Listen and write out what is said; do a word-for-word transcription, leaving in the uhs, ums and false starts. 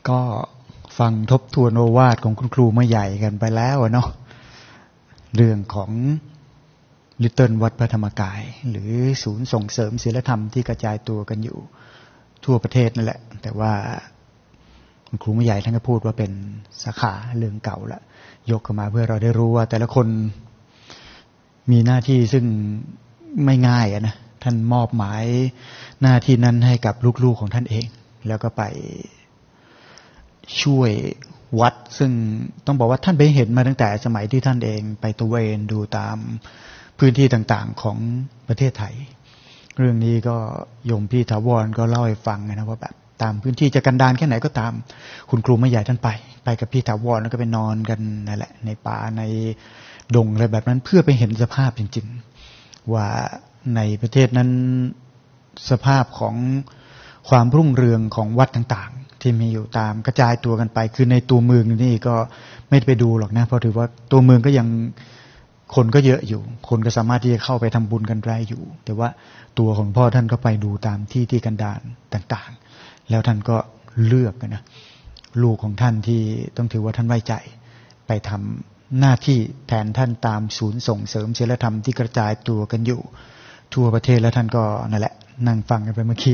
ก็ฟังทบทวนโอวาทของคุณครูมาใหญ่กันไปแล้วเนาะเรื่องของลิตเติ้ลวัดพระธรรมกายหรือศูนย์ส่งเสริมศีลธรรมที่กระจายตัวกันอยู่ทั่วประเทศนั่นแหละแต่ว่าคุณครูมาใหญ่ท่านก็พูดว่าเป็นสาขาเรื่องเก่าละยกขึ้นมาเพื่อเราได้รู้ว่าแต่ละคนมีหน้าที่ซึ่งไม่ง่ายนะท่านมอบหมายหน้าที่นั้นให้กับลูกๆของท่านเองแล้วก็ไปช่วยวัดซึ่งต้องบอกว่าท่านไปเห็นมาตั้งแต่สมัยที่ท่านเองไปตระเวนดูตามพื้นที่ต่างๆของประเทศไทยเรื่องนี้ก็โยมพี่ถาวรก็เล่าให้ฟังนะว่าแบบตามพื้นที่จะกันดารแค่ไหนก็ตามคุณครูไม่ใหญ่ท่านไปไปกับพี่ถาวรแล้วก็ไปนอนกันนั่นแหละในป่าในดงอะไรแบบนั้นเพื่อไปเห็นสภาพจริงๆว่าในประเทศนั้นสภาพของความรุ่งเรืองของวัดต่างๆที่มีอยู่ตามกระจายตัวกันไปคือในตัวเมืองนี่ก็ไม่ได้ไปดูหรอกนะเพราะถือว่าตัวเมืองก็ยังคนก็เยอะอยู่คนก็สามารถที่จะเข้าไปทำบุญกันได้อยู่แต่ว่าตัวของพ่อท่านก็ไปดูตามที่ที่กันดารต่างๆแล้วท่านก็เลือกนะลูกของท่านที่ต้องถือว่าท่านไว้ใจไปทำหน้าที่แทนท่านตามศูนย์ส่งเสริมศีลธรรมที่กระจายตัวกันอยู่ทั่วประเทศแล้วท่านก็นั่นแหละนั่งฟังกันไปเมื่อกี้